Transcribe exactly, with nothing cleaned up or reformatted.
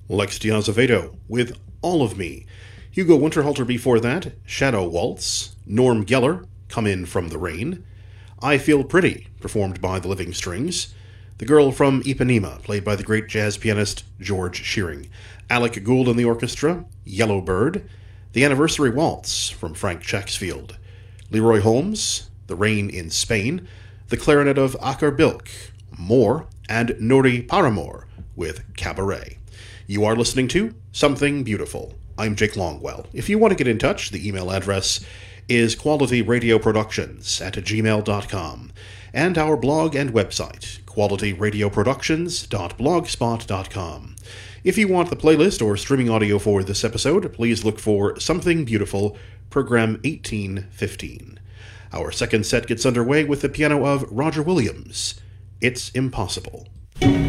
Lex D'Azevedo with All of Me. Hugo Winterhalter before that, Shadow Waltz. Norm Geller, Come In From the Rain. I Feel Pretty, performed by the Living Strings. The Girl from Ipanema, played by the great jazz pianist George Shearing. Alec Gould and the orchestra, Yellow Bird. The Anniversary Waltz, from Frank Chacksfield. Leroy Holmes, The Rain in Spain. The Clarinet of Akar Bilk, More, and Nuri Paramore with Cabaret. You are listening to Something Beautiful. I'm Jake Longwell. If you want to get in touch, the email address is qualityradioproductions at gmail dot com, and our blog and website, qualityradioproductions dot blogspot dot com. If you want the playlist or streaming audio for this episode, please look for Something Beautiful, program eighteen fifteen. Our second set gets underway with the piano of Roger Williams. It's Impossible.